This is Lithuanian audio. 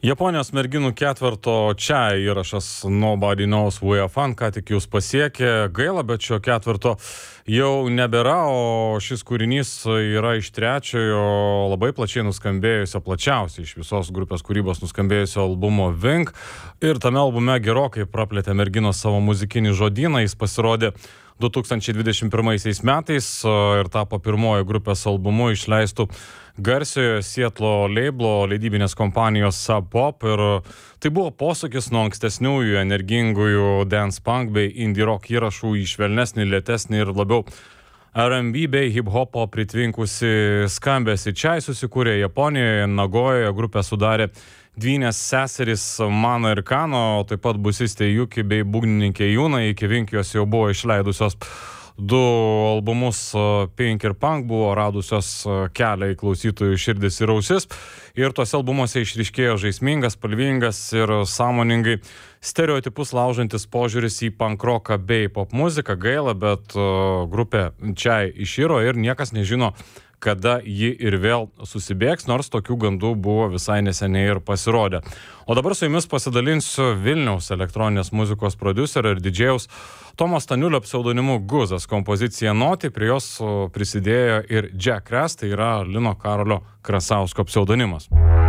Japonijos merginų ketverto čia įrašas Nobody Knows We Are Fun, ką tik jūs pasiekė. Gaila, bet šio ketverto jau nebėra, o šis kūrinys yra iš trečiojo labai plačiai nuskambėjusio, plačiausiai iš visos grupės kūrybos nuskambėjusio albumo Vink. Ir tame albume gerokai praplėtė merginos savo muzikinį žodyną. Jis pasirodė 2021 metais ir tapo pirmojo grupės albumu išleistų garsiojo Sietlo leiblo leidybinės kompanijos Sub Pop, ir tai buvo posūkis nuo ankstesniųjų energingųjų dance punk bei indie rock įrašų į švelnesnį, lėtesnį ir labiau R&B bei hip-hopo pritvinkusi skambesį. Čia susikūrė Japonijoje, Nagojoje, grupę sudarė dvynės seserys Mano ir Kano, taip pat busistė Juki bei būgnininkė Juna. Iki Vink jos jau buvo išleidusios du albumus, Pink ir Punk, buvo radusios kelią į klausytojų širdis ir ausis. Ir tuose albumuose išryškėjo žaismingas, spalvingas ir sąmoningai stereotipus laužantis požiūris į punk rocką bei pop muziką. Gaila, bet grupė čia iširo ir niekas nežino, kada ji ir vėl susibėgs, nors tokių gandų buvo visai neseniai ir pasirodė. O dabar su jumis pasidalinsiu Vilniaus elektroninės muzikos prodiuserio ir didžėjaus Tomo Staniulio pseudonimu Guzas kompozicija Noti. Prie jos prisidėjo ir Jack Kress, tai yra Lino Karolio Krasausko pseudonimas.